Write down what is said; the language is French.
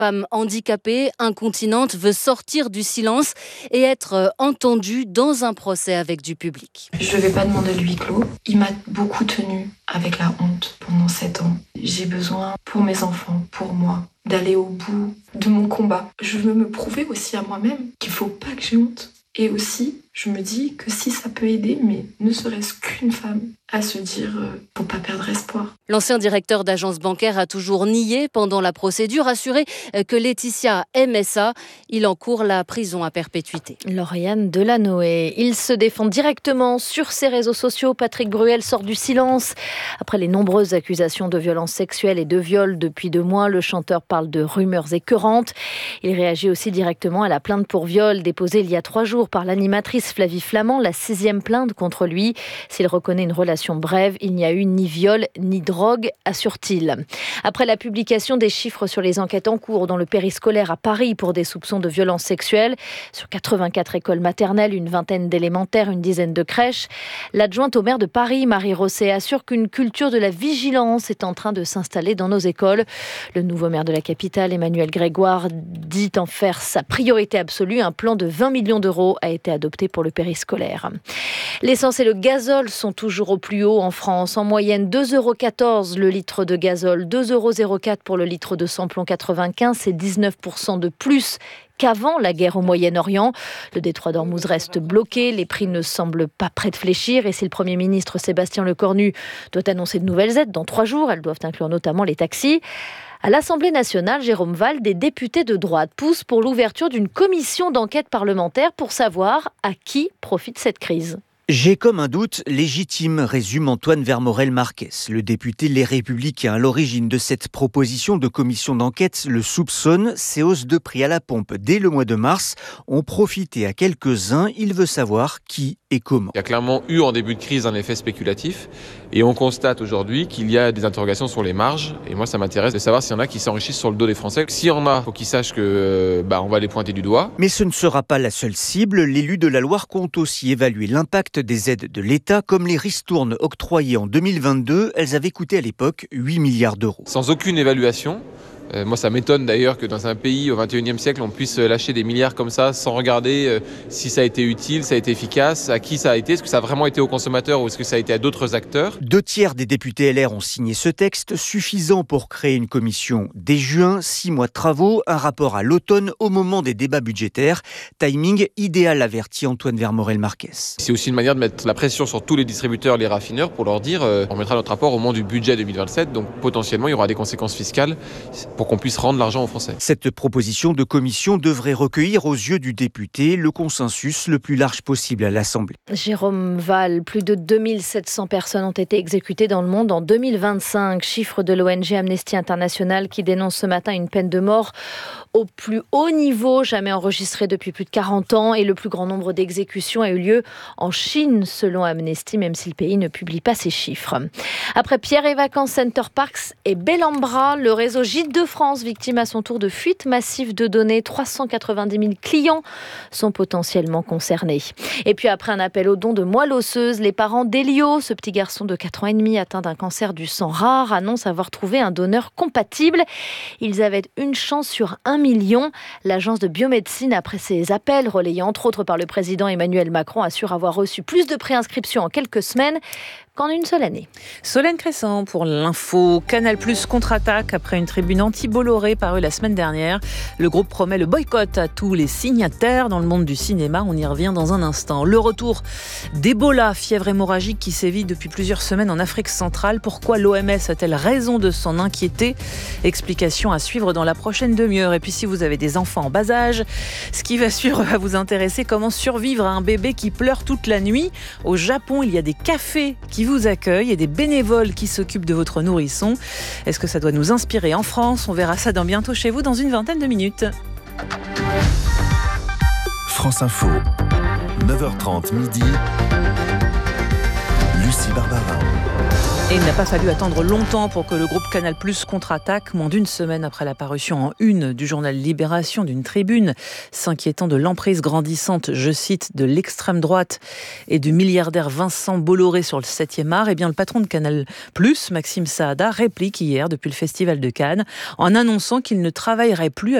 femme handicapée, incontinente, veut sortir du silence et être entendue dans un procès avec du public. Je ne vais pas demander le huis clos. Il m'a beaucoup tenue avec la honte pendant 7 ans. J'ai besoin, pour mes enfants, pour moi, d'aller au bout de mon combat. Je veux me prouver aussi à moi-même qu'il ne faut pas que j'ai honte. Et aussi, je me dis que si ça peut aider, mais ne serait-ce qu'une femme, à se dire faut pas perdre espoir. L'ancien directeur d'agence bancaire a toujours nié pendant la procédure, assuré que Laetitia aimait ça. Il encourt la prison à perpétuité. Lauriane Delanoë. Il se défend directement sur ses réseaux sociaux. Patrick Bruel sort du silence. Après les nombreuses accusations de violences sexuelles et de viol depuis 2 mois, le chanteur parle de rumeurs écœurantes. Il réagit aussi directement à la plainte pour viol déposée il y a 3 jours par l'animatrice Flavie Flament, la 6e plainte contre lui. S'il reconnaît une relation brève, il n'y a eu ni viol ni drogue, assure-t-il. Après la publication des chiffres sur les enquêtes en cours dans le périscolaire à Paris pour des soupçons de violences sexuelles, sur 84 écoles maternelles, une vingtaine d'élémentaires, une dizaine de crèches, l'adjointe au maire de Paris, Marie Rosset, assure qu'une culture de la vigilance est en train de s'installer dans nos écoles. Le nouveau maire de la capitale, Emmanuel Grégoire, dit en faire sa priorité absolue. Un plan de 20 millions d'euros a été adopté pour le périscolaire. L'essence et le gazole sont toujours au plus haut en France. En moyenne, 2,14 € le litre de gazole, 2,04 € pour le litre de samplon 95, c'est 19% de plus qu'avant la guerre au Moyen-Orient. Le détroit d'Ormuz reste bloqué, les prix ne semblent pas prêts de fléchir et si le Premier ministre Sébastien Lecornu doit annoncer de nouvelles aides dans 3 jours, elles doivent inclure notamment les taxis. À l'Assemblée nationale, Jérôme Valls, des députés de droite poussent pour l'ouverture d'une commission d'enquête parlementaire pour savoir à qui profite cette crise. J'ai comme un doute légitime, résume Antoine Vermorel-Marquez. Le député Les Républicains à l'origine de cette proposition de commission d'enquête le soupçonne. Ces hausses de prix à la pompe dès le mois de mars ont profité à quelques-uns. Il veut savoir qui et comment. Il y a clairement eu en début de crise un effet spéculatif et on constate aujourd'hui qu'il y a des interrogations sur les marges. Et moi, ça m'intéresse de savoir s'il y en a qui s'enrichissent sur le dos des Français. S'il y en a, il faut qu'ils sachent que on va les pointer du doigt. Mais ce ne sera pas la seule cible. L'élu de la Loire compte aussi évaluer l'impact des aides de l'État, comme les ristournes octroyées en 2022. Elles avaient coûté à l'époque 8 milliards d'euros. Sans aucune évaluation. Moi, ça m'étonne d'ailleurs que dans un pays au XXIe siècle, on puisse lâcher des milliards comme ça sans regarder si ça a été utile, ça a été efficace, à qui ça a été, est-ce que ça a vraiment été aux consommateurs ou est-ce que ça a été à d'autres acteurs. 2/3 des députés LR ont signé ce texte, suffisant pour créer une commission dès juin, 6 mois de travaux, un rapport à l'automne au moment des débats budgétaires. Timing idéal, avertit Antoine Vermorel-Marquez. C'est aussi une manière de mettre la pression sur tous les distributeurs, les raffineurs, pour leur dire on mettra notre rapport au moment du budget 2027, donc potentiellement il y aura des conséquences fiscales pour qu'on puisse rendre l'argent aux Français. Cette proposition de commission devrait recueillir aux yeux du député le consensus le plus large possible à l'Assemblée. Jérôme Valls, plus de 2700 personnes ont été exécutées dans le monde en 2025. Chiffre de l'ONG Amnesty International qui dénonce ce matin une peine de mort au plus haut niveau jamais enregistré depuis plus de 40 ans et le plus grand nombre d'exécutions a eu lieu en Chine selon Amnesty, même si le pays ne publie pas ces chiffres. Après Pierre et Vacances, Center Parcs et Bellambra, le réseau Gîtes de France, victime à son tour de fuite massive de données. 390 000 clients sont potentiellement concernés. Et puis après un appel aux dons de moelle osseuse, les parents d'Elio, ce petit garçon de 4 ans et demi atteint d'un cancer du sang rare, annoncent avoir trouvé un donneur compatible. Ils avaient une chance sur 1 million. L'agence de biomédecine, après ces appels, relayés entre autres par le président Emmanuel Macron, assure avoir reçu plus de préinscriptions en quelques semaines qu'en une seule année. Solène Crescent pour l'info. Canal+ contre-attaque après une tribune anti-Bolloré parue la semaine dernière. Le groupe promet le boycott à tous les signataires dans le monde du cinéma. On y revient dans un instant. Le retour d'Ebola, fièvre hémorragique qui sévit depuis plusieurs semaines en Afrique centrale. Pourquoi l'OMS a-t-elle raison de s'en inquiéter? Explication à suivre dans la prochaine demi-heure. Et puis si vous avez des enfants en bas âge, ce qui va suivre va vous intéresser. Comment survivre à un bébé qui pleure toute la nuit? Au Japon, il y a des cafés qui vous accueillent et des bénévoles qui s'occupent de votre nourrisson. Est-ce que ça doit nous inspirer en France? On verra ça dans Bientôt chez vous dans une vingtaine de minutes. France Info, 9h30 midi. Lucie Barbarin. Et il n'a pas fallu attendre longtemps pour que le groupe Canal+ contre-attaque, moins d'une semaine après la parution en une du journal Libération d'une tribune s'inquiétant de l'emprise grandissante, je cite, de l'extrême droite et du milliardaire Vincent Bolloré sur le 7e art. Eh bien, le patron de Canal+, Maxime Saada, réplique hier depuis le Festival de Cannes en annonçant qu'il ne travaillerait plus